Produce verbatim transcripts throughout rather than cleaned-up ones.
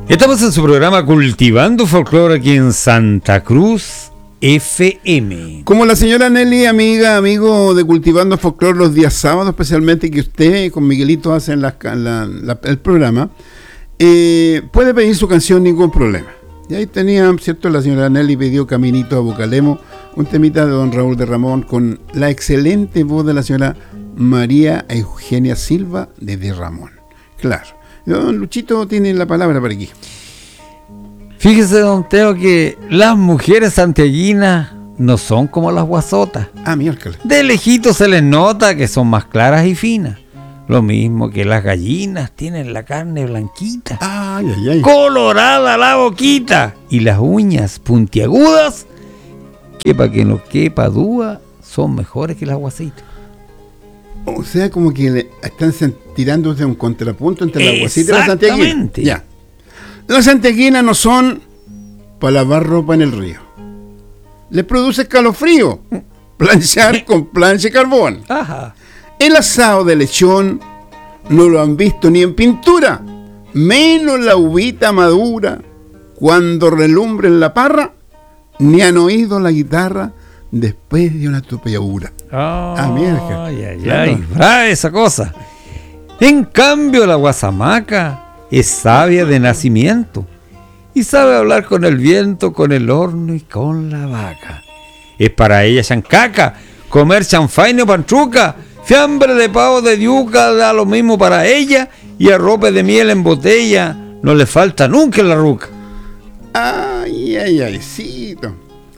Estamos en su programa Cultivando Folclore aquí en Santa Cruz F M. Como la señora Nelly, amiga, amigo de Cultivando Folclore los días sábados, especialmente que usted con Miguelito hacen la, la, la, el programa, eh, puede pedir su canción ningún problema. Y ahí tenía, ¿cierto? La señora Nelly pidió Caminito a Bucalemo, un temita de don Raúl de Ramón con la excelente voz de la señora María Eugenia Silva de De Ramón. Claro. Don Luchito tiene la palabra por aquí. Fíjese, don Teo, que las mujeres santiaguinas no son como las guasotas. Ah, miércoles. De lejito se les nota que son más claras y finas. Lo mismo que las gallinas tienen la carne blanquita, Ay, ay, ay. colorada la boquita y las uñas puntiagudas, que para que no quepa duda, son mejores que las guasitas. O sea, como que le están tirándose un contrapunto entre la guasita y la santiaguina. Exactamente. Ya. Las santiaguinas no son para lavar ropa en el río. Les produce escalofrío planchar con plancha y carbón. Ajá. El asado de lechón no lo han visto ni en pintura, menos la uvita madura cuando relumbre en la parra, ni han oído la guitarra después de una topeadura. Oh, Ah, mierda. Ay, ay, Claro. ay, brava esa cosa. En cambio, la guasamaca es sabia de nacimiento y sabe hablar con el viento, con el horno y con la vaca. Es para ella chancaca, comer chanfaine o pantruca, fiambre de pavo de yuca da lo mismo para ella, y arrope de miel en botella no le falta nunca en la ruca. Ay, ay, ay, cito.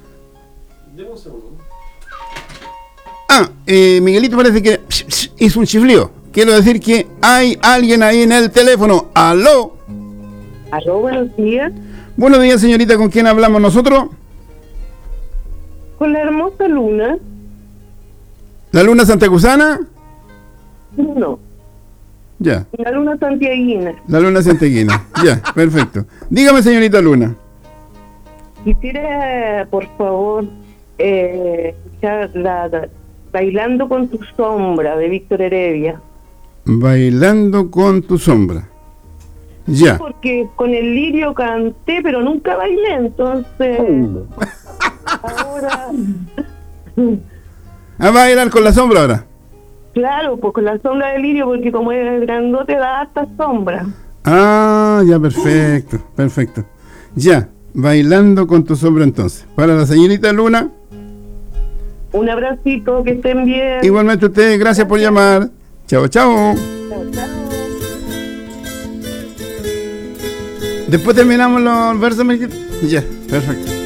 Ah, eh, Miguelito parece que hizo un chiflío. Quiero decir que hay alguien ahí en el teléfono. ¿Aló? Aló, buenos días. Buenos días, señorita. ¿Con quién hablamos nosotros? Con la hermosa Luna. ¿La Luna Santacruzana? No, Ya. la Luna santiaguina. La Luna Santiaguina. Ya, perfecto. Dígame, señorita Luna. Quisiera, por favor, eh, escuchar la, la- Bailando con tu sombra de Víctor Heredia. Bailando con tu sombra. Ya. Porque con el lirio canté, pero nunca bailé, entonces ahora, ¿Ah, va a bailar con la sombra ahora? claro, pues con la sombra del lirio, porque como es grandote da harta sombra. Ah, ya, perfecto, perfecto. Ya, bailando con tu sombra entonces. Para la señorita Luna, Un abracito, que estén bien. igualmente usted, gracias por llamar. Chao, chao. Chao, chao. Después terminamos los versos. Ya, perfecto.